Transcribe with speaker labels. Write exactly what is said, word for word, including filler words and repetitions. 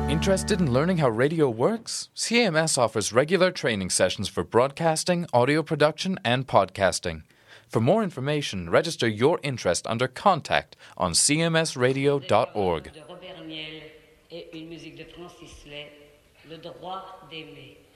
Speaker 1: Interested in learning how radio works? C M S offers regular training sessions for broadcasting, audio production, and podcasting. For more information, register your interest under Contact on c m s radio dot org.
Speaker 2: De Robert Niel et une musique de Francis Lay, Le droit d'aimer.